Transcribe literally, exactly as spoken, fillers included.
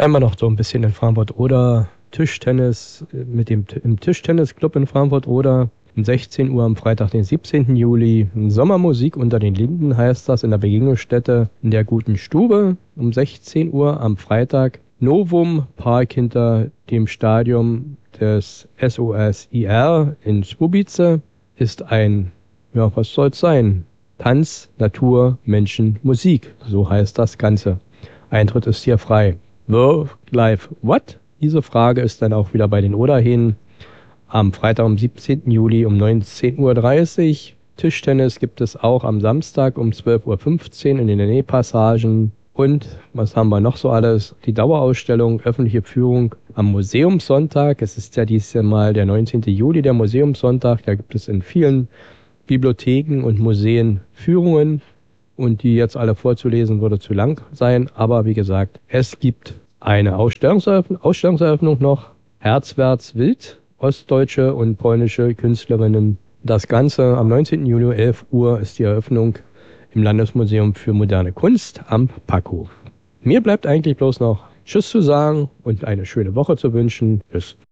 Bleiben wir noch so ein bisschen in Frankfurt-Oder. Tischtennis mit dem im Tischtennisclub in Frankfurt-Oder. Um sechzehn Uhr am Freitag, den siebzehnten Juli. Sommermusik unter den Linden heißt das in der Begegnungsstätte in der Guten Stube. Um sechzehn Uhr am Freitag. Novum Park hinter dem Stadion des S O S I R in Swubice ist ein, ja, was soll's sein? Tanz, Natur, Menschen, Musik. So heißt das Ganze. Eintritt ist hier frei. Work, Life, What? Diese Frage ist dann auch wieder bei den Oderhähnen am Freitag, am siebzehnten Juli um neunzehn Uhr dreißig. Tischtennis gibt es auch am Samstag um zwölf Uhr fünfzehn in den Nähpassagen. Und was haben wir noch so alles? Die Dauerausstellung, öffentliche Führung am Museumssonntag. Es ist ja dieses Mal der neunzehnten Juli, der Museumssonntag. Da gibt es in vielen Bibliotheken und Museen Führungen. Und die jetzt alle vorzulesen würde zu lang sein. Aber wie gesagt, es gibt eine Ausstellungseröffnung, Ausstellungseröffnung noch. Herzwärts Wild, ostdeutsche und polnische Künstlerinnen. Das Ganze am neunzehnten Juli, elf Uhr, ist die Eröffnung im Landesmuseum für moderne Kunst am Packhof. Mir bleibt eigentlich bloß noch Tschüss zu sagen und eine schöne Woche zu wünschen. Tschüss.